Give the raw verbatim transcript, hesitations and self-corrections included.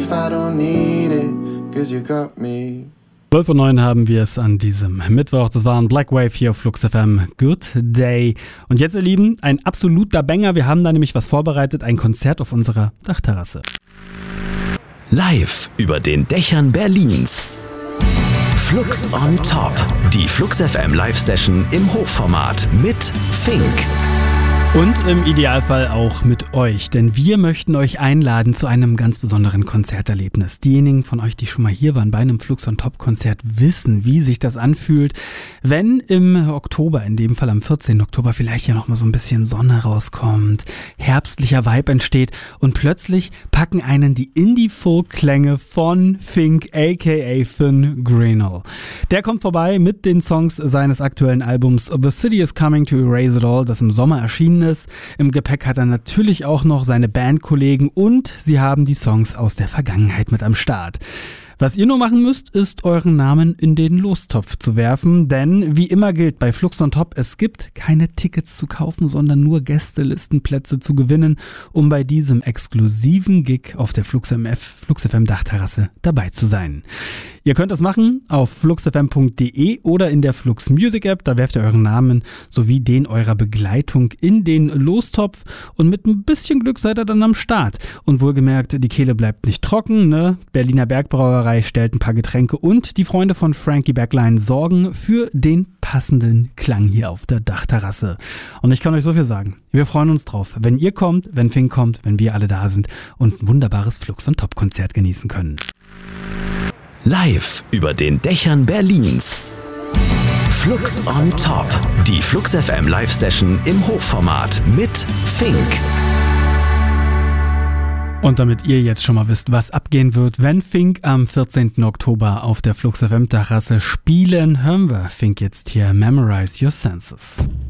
if I don't need it, cause you got me. zwölf Uhr neun haben wir es an diesem Mittwoch. Das war ein Black Wave hier auf Flux F M. Good Day. Und jetzt, ihr Lieben, ein absoluter Banger. Wir haben da nämlich was vorbereitet. Ein Konzert auf unserer Dachterrasse. Live über den Dächern Berlins. Flux on Top. Die Flux F M Live-Session im Hochformat mit Fink. Und im Idealfall auch mit euch, denn wir möchten euch einladen zu einem ganz besonderen Konzerterlebnis. Diejenigen von euch, die schon mal hier waren bei einem Flux on Top Konzert, wissen, wie sich das anfühlt, wenn im Oktober, in dem Fall am vierzehnten Oktober, vielleicht ja noch mal so ein bisschen Sonne rauskommt, herbstlicher Vibe entsteht und plötzlich packen einen die Indie-Folk-Klänge von Fink, aka Finn Greenall. Der kommt vorbei mit den Songs seines aktuellen Albums The City is Coming to Erase It All, das im Sommer erschienen ist. Im Gepäck hat er natürlich auch noch seine Bandkollegen und sie haben die Songs aus der Vergangenheit mit am Start. Was ihr nur machen müsst, ist euren Namen in den Lostopf zu werfen, denn wie immer gilt bei Flux on Top, es gibt keine Tickets zu kaufen, sondern nur Gästelistenplätze zu gewinnen, um bei diesem exklusiven Gig auf der Flux M F, Flux F M Dachterrasse dabei zu sein. Ihr könnt das machen auf flux f m punkt d e oder in der Flux Music App, da werft ihr euren Namen sowie den eurer Begleitung in den Lostopf und mit ein bisschen Glück seid ihr dann am Start. Und wohlgemerkt, die Kehle bleibt nicht trocken, ne? Berliner Bergbrauerei stellt ein paar Getränke und die Freunde von Frankie Backline sorgen für den passenden Klang hier auf der Dachterrasse. Und ich kann euch so viel sagen, wir freuen uns drauf, wenn ihr kommt, wenn Fink kommt, wenn wir alle da sind und ein wunderbares Flux on Top Konzert genießen können. Live über den Dächern Berlins. Flux on Top. Die Flux F M Live-Session im Hochformat mit Fink. Und damit ihr jetzt schon mal wisst, was abgehen wird, wenn Fink am vierzehnten Oktober auf der Flux F M Terrasse spielen, hören wir Fink jetzt hier Memorize Your Senses.